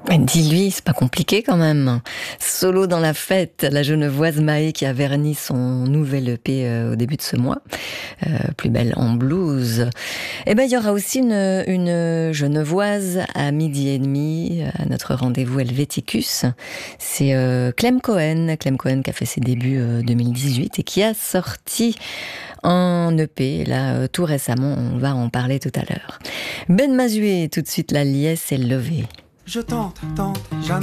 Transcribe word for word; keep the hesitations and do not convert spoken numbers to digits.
Mais dis-lui, c'est pas compliqué quand même. Solo dans la fête, la Genevoise Mahé qui a verni son nouvel E P euh, au début de ce mois. Euh, plus belle en blues. Et ben il y aura aussi une, une Genevoise à midi et demi à notre rendez-vous Helvéticus. C'est euh, Clem Cohen, Clem Cohen qui a fait ses débuts euh, deux mille dix-huit et qui a sorti en E P, là, euh, tout récemment, on va en parler tout à l'heure. Ben Mazué, tout de suite, la liesse est levée. Je tente, tente, j'annonce.